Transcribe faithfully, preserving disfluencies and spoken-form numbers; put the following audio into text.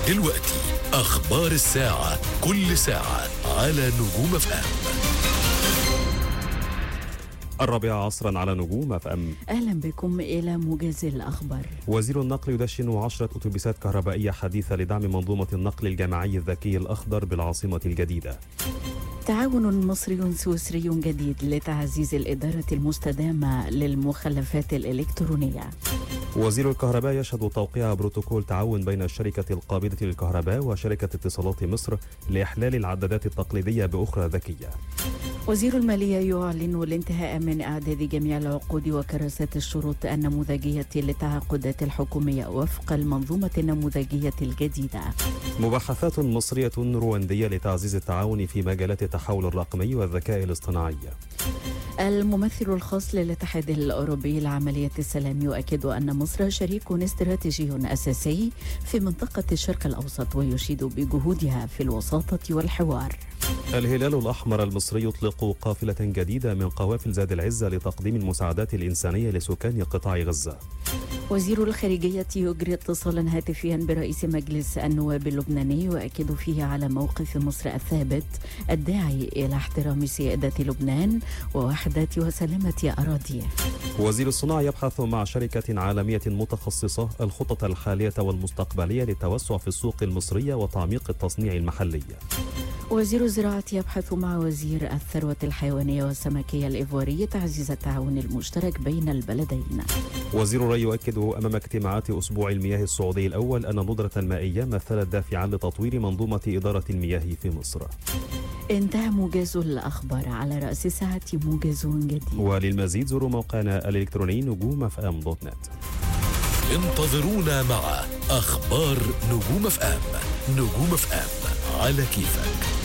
دلوقتي أخبار الساعة، كل ساعة على نجوم اف ام. الرابعة عصرا على نجوم اف ام. أهلا بكم إلى موجز الأخبار. وزير النقل يدشن عشرة أتوبيسات كهربائية حديثة لدعم منظومة النقل الجماعي الذكي الأخضر بالعاصمة الجديدة. تعاون مصري سويسري جديد لتعزيز الإدارة المستدامة للمخلفات الإلكترونية. وزير الكهرباء يشهد توقيع بروتوكول تعاون بين الشركة القابضة للكهرباء وشركة اتصالات مصر لإحلال العدادات التقليدية بأخرى ذكية. وزير المالية يعلن الانتهاء من إعداد جميع العقود وكراسات الشروط النموذجية للتعاقدات الحكومية وفق المنظومة النموذجية الجديدة. مباحثات مصرية رواندية لتعزيز التعاون في مجالات التحول الرقمي والذكاء الاصطناعي. الممثل الخاص للاتحاد الأوروبي لعملية السلام يؤكد أن مصر شريك استراتيجي أساسي في منطقة الشرق الأوسط ويشيد بجهودها في الوساطة والحوار. الهلال الأحمر المصري يطلق قافلة جديدة من قوافل زاد العزة لتقديم المساعدات الإنسانية لسكان قطاع غزة. وزير الخارجية يجري اتصالا هاتفيا برئيس مجلس النواب اللبناني يؤكد فيه على موقف مصر الثابت الداعي إلى احترام سيادة لبنان ووحدة وسلامة أراضيه. وزير الصناعة يبحث مع شركة عالمية متخصصة الخطط الحالية والمستقبلية للتوسع في السوق المصرية وتعميق التصنيع المحلي. وزير الزراعة يبحث مع وزير الثروة الحيوانية والسمكية الإيفواري تعزيز التعاون المشترك بين البلدين. وزير الري يؤكد أمام اجتماعات أسبوع المياه السعودي الأول أن الندرة المائية مثلت دافعا لتطوير منظومة إدارة المياه في مصر. انتهى موجز الأخبار، على رأس الساعة موجز جديد. وللمزيد زوروا موقعنا الإلكتروني نجوم اف ام دوت نت. انتظرونا مع أخبار نجوم اف ام. نجوم اف ام على كيفك.